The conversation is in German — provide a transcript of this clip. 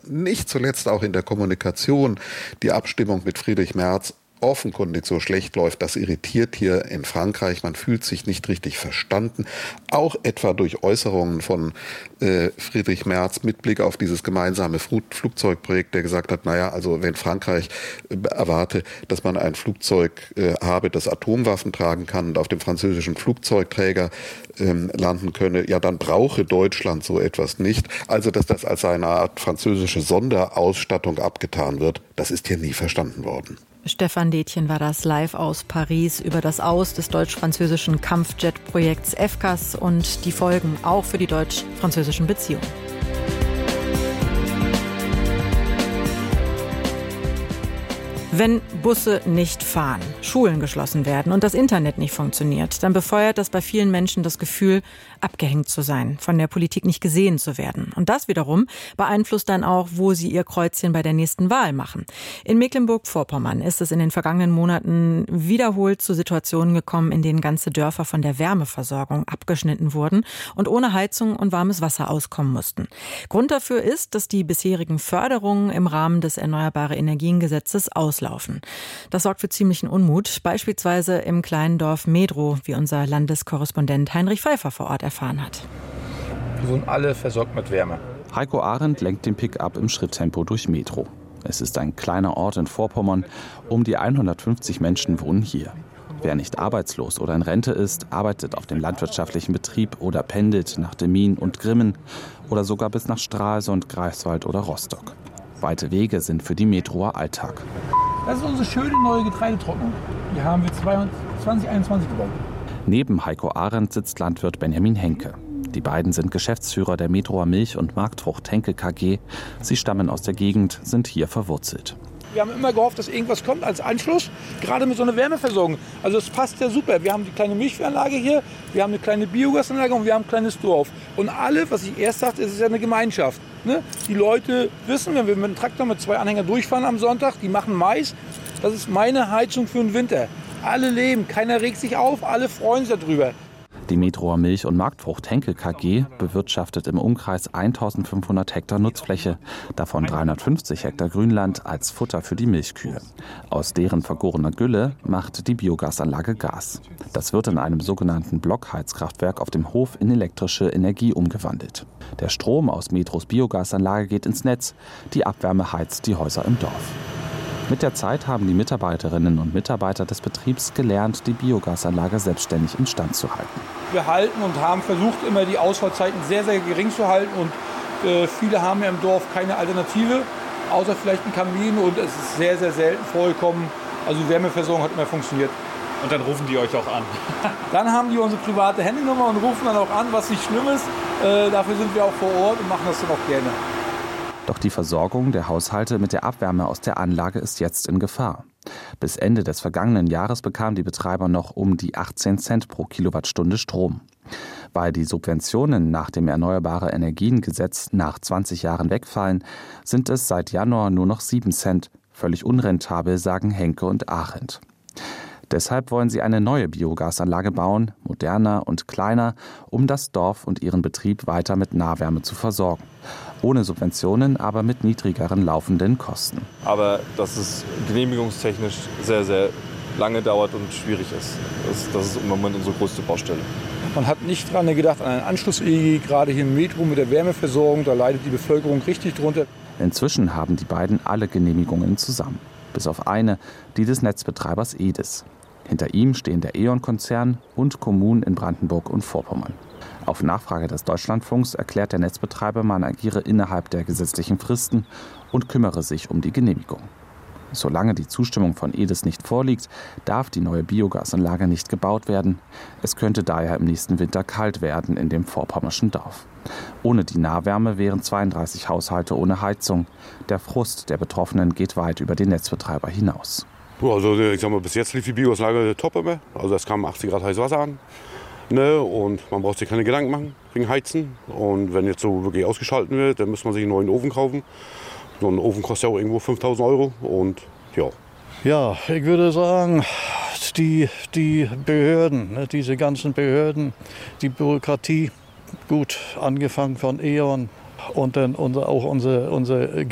nicht zuletzt auch in der Kommunikation die Abstimmung mit Friedrich Merz offenkundig so schlecht läuft, das irritiert hier in Frankreich. Man fühlt sich nicht richtig verstanden. Auch etwa durch Äußerungen von Friedrich Merz mit Blick auf dieses gemeinsame Flugzeugprojekt, der gesagt hat, naja, also wenn Frankreich erwarte, dass man ein Flugzeug habe, das Atomwaffen tragen kann und auf dem französischen Flugzeugträger landen könne, ja, dann brauche Deutschland so etwas nicht. Also, dass das als eine Art französische Sonderausstattung abgetan wird, das ist hier nie verstanden worden. Stefan Detjen war das live aus Paris über das Aus des deutsch-französischen Kampfjet-Projekts FCAS und die Folgen auch für die deutsch-französischen Beziehungen. Wenn Busse nicht fahren, Schulen geschlossen werden und das Internet nicht funktioniert, dann befeuert das bei vielen Menschen das Gefühl, abgehängt zu sein, von der Politik nicht gesehen zu werden. Und das wiederum beeinflusst dann auch, wo sie ihr Kreuzchen bei der nächsten Wahl machen. In Mecklenburg-Vorpommern ist es in den vergangenen Monaten wiederholt zu Situationen gekommen, in denen ganze Dörfer von der Wärmeversorgung abgeschnitten wurden und ohne Heizung und warmes Wasser auskommen mussten. Grund dafür ist, dass die bisherigen Förderungen im Rahmen des Erneuerbare-Energien-Gesetzes auslaufen. Das sorgt für ziemlichen Unmut, beispielsweise im kleinen Dorf Medrow, wie unser Landeskorrespondent Heinrich Pfeiffer vor Ort erfahren hat. Wir wurden alle versorgt mit Wärme. Heiko Arendt lenkt den Pick-up im Schritttempo durch Medrow. Es ist ein kleiner Ort in Vorpommern. Um die 150 Menschen wohnen hier. Wer nicht arbeitslos oder in Rente ist, arbeitet auf dem landwirtschaftlichen Betrieb oder pendelt nach Demmin und Grimmen oder sogar bis nach Stralsund, Greifswald oder Rostock. Weite Wege sind für die Medrower Alltag. Das ist unsere schöne neue Getreidetrocknung. Die haben wir 2021 gebaut. Neben Heiko Arendt sitzt Landwirt Benjamin Henke. Die beiden sind Geschäftsführer der Medrower Milch- und Marktfrucht Henke KG. Sie stammen aus der Gegend, sind hier verwurzelt. Wir haben immer gehofft, dass irgendwas kommt als Anschluss, gerade mit so einer Wärmeversorgung. Also es passt ja super. Wir haben die kleine Milchviehanlage hier, wir haben eine kleine Biogasanlage und wir haben ein kleines Dorf. Und alle, was ich erst sagte, ist ja eine Gemeinschaft. Ne? Die Leute wissen, wenn wir mit dem Traktor mit 2 Anhängern durchfahren am Sonntag, die machen Mais, das ist meine Heizung für den Winter. Alle leben, keiner regt sich auf, alle freuen sich darüber. Die Medrower Milch- und Marktfrucht Henke KG bewirtschaftet im Umkreis 1500 Hektar Nutzfläche, davon 350 Hektar Grünland als Futter für die Milchkühe. Aus deren vergorener Gülle macht die Biogasanlage Gas. Das wird in einem sogenannten Blockheizkraftwerk auf dem Hof in elektrische Energie umgewandelt. Der Strom aus Medrows Biogasanlage geht ins Netz, die Abwärme heizt die Häuser im Dorf. Mit der Zeit haben die Mitarbeiterinnen und Mitarbeiter des Betriebs gelernt, die Biogasanlage selbstständig instand zu halten. Wir halten und haben versucht, immer die Ausfallzeiten sehr, sehr gering zu halten. Und viele haben ja im Dorf keine Alternative, außer vielleicht ein Kamin. Und es ist sehr, sehr selten vorgekommen. Also die Wärmeversorgung hat immer funktioniert. Und dann rufen die euch auch an? Dann haben die unsere private Handynummer und rufen dann auch an, was nicht schlimm ist. Dafür sind wir auch vor Ort und machen das dann auch gerne. Doch die Versorgung der Haushalte mit der Abwärme aus der Anlage ist jetzt in Gefahr. Bis Ende des vergangenen Jahres bekamen die Betreiber noch um die 18 Cent pro Kilowattstunde Strom. Weil die Subventionen nach dem Erneuerbare-Energien-Gesetz nach 20 Jahren wegfallen, sind es seit Januar nur noch 7 Cent. Völlig unrentabel, sagen Henke und Arendt. Deshalb wollen sie eine neue Biogasanlage bauen, moderner und kleiner, um das Dorf und ihren Betrieb weiter mit Nahwärme zu versorgen. Ohne Subventionen, aber mit niedrigeren laufenden Kosten. Aber dass es genehmigungstechnisch sehr, sehr lange dauert und schwierig ist. Das ist im Moment unsere größte Baustelle. Man hat nicht dran gedacht an einen Anschluss-EEG, gerade hier in Medrow mit der Wärmeversorgung. Da leidet die Bevölkerung richtig drunter. Inzwischen haben die beiden alle Genehmigungen zusammen. Bis auf eine, die des Netzbetreibers EDIS. Hinter ihm stehen der E.ON-Konzern und Kommunen in Brandenburg und Vorpommern. Auf Nachfrage des Deutschlandfunks erklärt der Netzbetreiber, man agiere innerhalb der gesetzlichen Fristen und kümmere sich um die Genehmigung. Solange die Zustimmung von EDIS nicht vorliegt, darf die neue Biogasanlage nicht gebaut werden. Es könnte daher im nächsten Winter kalt werden in dem vorpommerschen Dorf. Ohne die Nahwärme wären 32 Haushalte ohne Heizung. Der Frust der Betroffenen geht weit über den Netzbetreiber hinaus. Also ich sag mal, bis jetzt lief die Biogasanlage top immer. Also es kam 80 Grad heißes Wasser an. Ne? Und man braucht sich keine Gedanken machen wegen Heizen. Und wenn jetzt so wirklich ausgeschaltet wird, dann muss man sich einen neuen Ofen kaufen. So ein Ofen kostet ja auch irgendwo 5.000 Euro. Und ja. Ja, ich würde sagen, die Behörden, ne, diese ganzen Behörden, die Bürokratie, gut angefangen von E.ON und dann auch unser